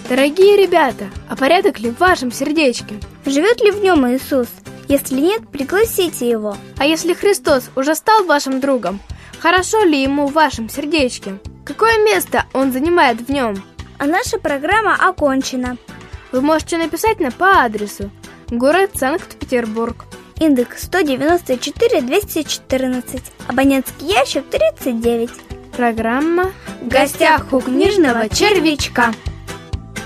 Дорогие ребята, а порядок ли в вашем сердечке? Живет ли в нем Иисус? Если нет, пригласите его. А если Христос уже стал вашим другом, хорошо ли ему в вашем сердечке? Какое место он занимает в нем? А наша программа окончена. Вы можете написать нам по адресу: город Санкт-Петербург, индекс 194-214, абонентский ящик 39. Программа «В гостях у книжного червячка».